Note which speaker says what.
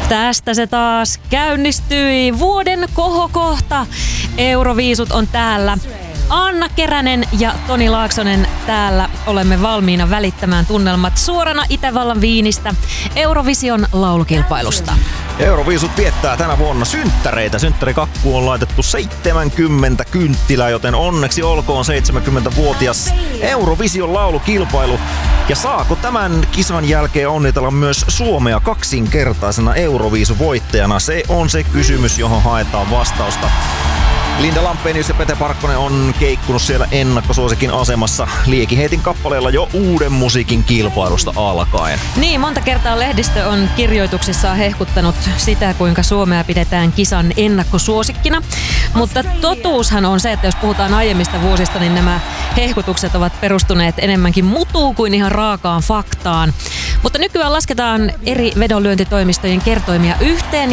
Speaker 1: Tästä se taas käynnistyi. Vuoden kohokohta. Euroviisut on täällä. Anna Keränen ja Toni Laaksonen täällä. Olemme valmiina välittämään tunnelmat suorana Itävallan Viinistä Eurovision laulukilpailusta.
Speaker 2: Euroviisut viettää tänä vuonna synttäreitä. Synttärikakkuun on laitettu 70 kynttilää, joten onneksi olkoon 70-vuotias Eurovision laulukilpailu. Ja saako tämän kisan jälkeen onnitella myös Suomea kaksinkertaisena Euroviisuvoittajana? Se on se kysymys, johon haetaan vastausta. Linda Lampenius ja Pete Parkkonen on keikkunut siellä ennakkosuosikin asemassa Liekiheitin kappaleella jo uuden musiikin kilpailusta alkaen.
Speaker 1: Niin, monta kertaa lehdistö on kirjoituksissaan hehkuttanut sitä, kuinka Suomea pidetään kisan ennakkosuosikkina. Mutta totuushan on se, että jos puhutaan aiemmista vuosista, niin nämä hehkutukset ovat perustuneet enemmänkin mutuun kuin ihan raakaan faktaan. Mutta nykyään lasketaan eri vedonlyöntitoimistojen kertoimia yhteen